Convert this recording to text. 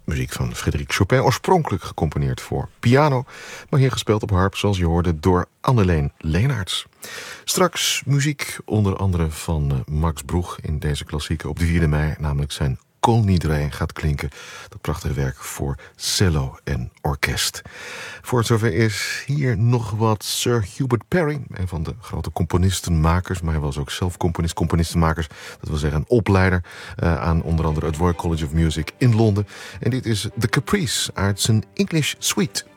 Muziek van Frédéric Chopin, oorspronkelijk gecomponeerd voor piano, maar hier gespeeld op harp, zoals je hoorde, door Anneleen Leenaerts. Straks muziek onder andere van Max Broeg in deze klassieke op de 4e mei, namelijk zijn Kol Nidrei gaat klinken. Dat prachtige werk voor cello en orkest. Voor het zover is hier nog wat Sir Hubert Parry, een van de grote componistenmakers, maar hij was ook zelf componistenmakers. Dat wil zeggen een opleider aan onder andere het Royal College of Music in Londen. En dit is The Caprice uit zijn English Suite.